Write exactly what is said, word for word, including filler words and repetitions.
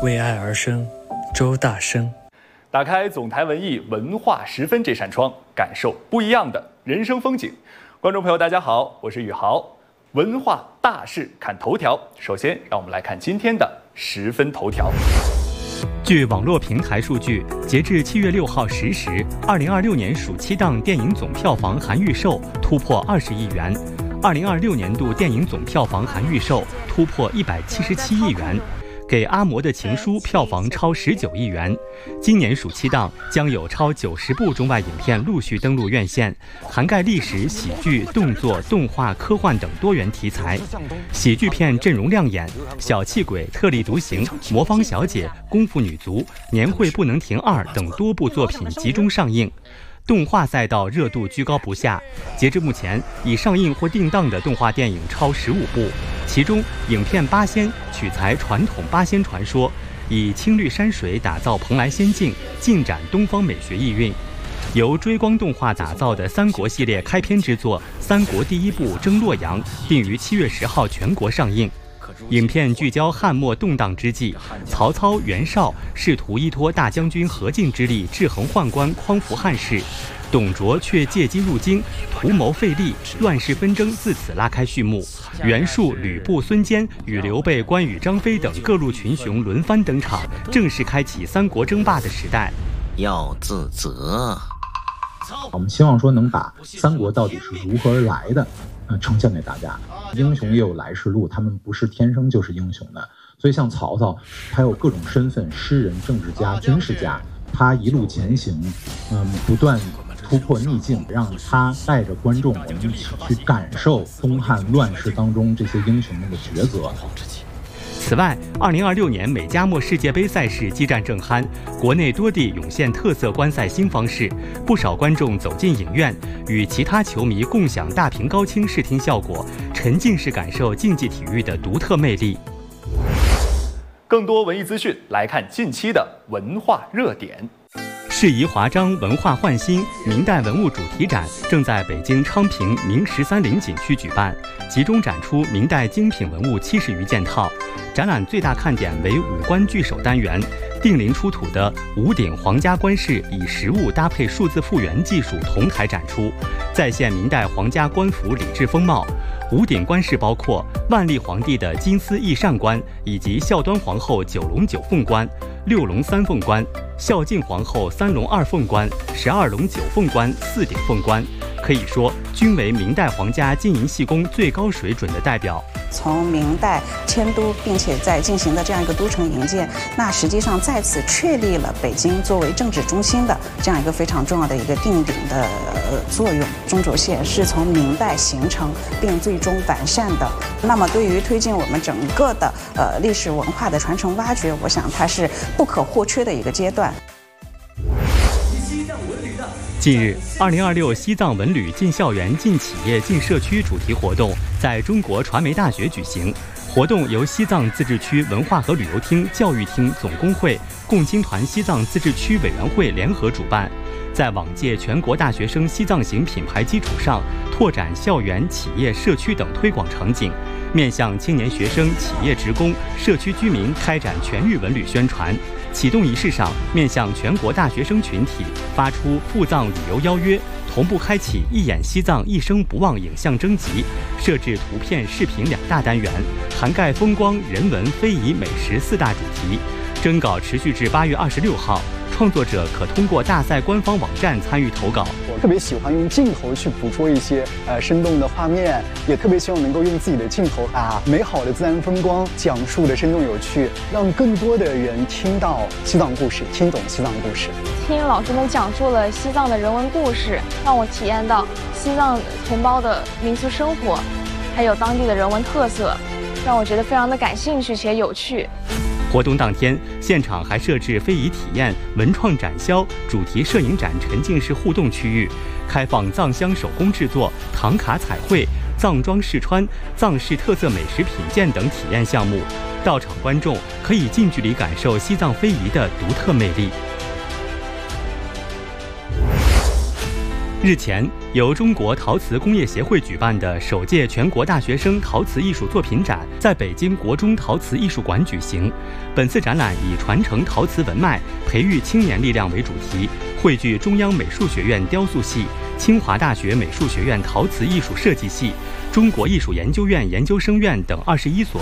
为爱而生，周大生。 打开总台文艺文化十分这扇窗，感受不一样的人生风景。观众朋友，大家好，我是宇豪。文化大事看头条，首先让我们来看今天的十分头条。 据网络平台数据，截至七月六号十时，二零二六年暑期档电影总票房含预售突破二十亿元，二零二六年度电影总票房含预售突破一百七十七亿元。给阿嬷的情书票房超十九亿元，今年暑期档将有超九十部中外影片陆续登陆院线，涵盖历史、喜剧、动作、动画、科幻等多元题材。喜剧片阵容亮眼，小气鬼、特立独行、魔方小姐、功夫女足、年会不能停二等多部作品集中上映。动画赛道热度居高不下，截至目前，已上映或定档的动画电影超十五部，其中影片《八仙》取材传统八仙传说，以青绿山水打造蓬莱仙境，尽展东方美学意蕴。由追光动画打造的三国系列开篇之作《三国第一部征洛阳》定于七月十号全国上映。影片聚焦汉末动荡之际，曹操、袁绍试图依托大将军何进之力制衡宦官，匡扶汉室。董卓却借机入京，图谋废立，乱世纷争自此拉开序幕。袁术、吕布、孙坚与刘备、关羽、张飞等各路群雄轮番登场，正式开启三国争霸的时代。 要自责。 我们希望说能把三国到底是如何而来的，呃，呈现给大家。英雄也有来时路，他们不是天生就是英雄的。所以像曹操，他有各种身份，诗人、政治家、军事家，他一路前行，嗯，不断突破逆境，让他带着观众我们一起去感受东汉乱世当中这些英雄们的抉择。 此外，二零二六年美加墨世界杯赛事激战正酣，国内多地涌现特色观赛新方式，不少观众走进影院，与其他球迷共享大屏高清视听效果，沉浸式感受竞技体育的独特魅力。 更多文艺资讯，来看近期的文化热点。 适宜华章文化焕新明代文物主题展正在北京昌平明十三陵景区举办，集中展出明代精品文物七十余件套。展览最大看点为五官聚首单元，定陵出土的五顶皇家冠饰以实物搭配数字复原技术同台展出，再现明代皇家官服礼制风貌。五顶冠饰包括万历皇帝的金丝翼扇冠，以及孝端皇后九龙九凤冠、六龙三凤冠、孝敬皇后三龙二凤冠、十二龙九凤冠、四顶凤冠，可以说均为明代皇家金银细工最高水准的代表。 从明代迁都并且在进行的这样一个都城营建，那实际上再次确立了北京作为政治中心的这样一个非常重要的一个定鼎的作用。中轴线是从明代形成并最终完善的，那么对于推进我们整个的呃历史文化的传承挖掘，我想它是不可或缺的一个阶段。 近日，二零二六西藏文旅进校园、进企业、进社区主题活动在中国传媒大学举行。活动由西藏自治区文化和旅游厅、教育厅总工会、共青团西藏自治区委员会联合主办，在往届全国大学生西藏行品牌基础上，拓展校园、企业、社区等推广场景，面向青年学生、企业职工、社区居民开展全域文旅宣传。启动仪式上，面向全国大学生群体发出赴藏旅游邀约，同步开启一眼西藏一生不忘影像征集，设置图片、视频两大单元，涵盖风光、人文、非遗、美食四大主题。征稿持续至八月二十六号，创作者可通过大赛官方网站参与投稿。 我特别喜欢用镜头去捕捉一些呃生动的画面，也特别希望能够用自己的镜头把美好的自然风光讲述的生动有趣，让更多的人听到西藏故事，听懂西藏故事。 听老师们讲述了西藏的人文故事，让我体验到西藏同胞的民俗生活，还有当地的人文特色，让我觉得非常的感兴趣且有趣。 活动当天，现场还设置非遗体验、文创展销、主题摄影展沉浸式互动区域，开放藏乡手工制作、唐卡彩绘、藏装试穿、藏式特色美食品鉴等体验项目。到场观众可以近距离感受西藏非遗的独特魅力。 日前，由中国陶瓷工业协会举办的首届全国大学生陶瓷艺术作品展在北京国中陶瓷艺术馆举行。本次展览以传承陶瓷文脉、培育青年力量为主题，汇聚中央美术学院雕塑系、清华大学美术学院陶瓷艺术设计系、中国艺术研究院研究生院等二十一所